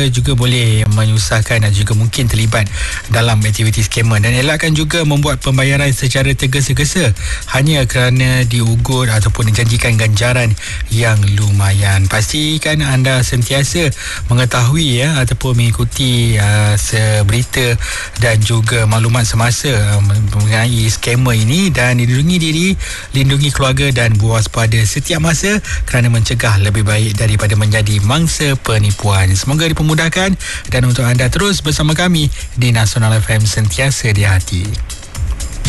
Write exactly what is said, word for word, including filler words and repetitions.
juga boleh menyusahkan dan juga mungkin terlibat dalam aktiviti scammer, dan elakkan juga membuat pembayaran secara tergesa-gesa hanya kerana diugut ataupun dijanjikan ganjaran yang lumayan. Pastikan anda sentiasa mengetahui ya ataupun mengikuti uh, berita dan juga maklumat semasa uh, mengenai scammer ini, dan lindungi diri, lindungi keluarga dan berwaspada setiap masa kerana mencegah lebih baik daripada menjadi mangsa penipuan. Semoga dipermudahkan, dan untuk anda terus bersama kami di Nasional F M, sentiasa di hati.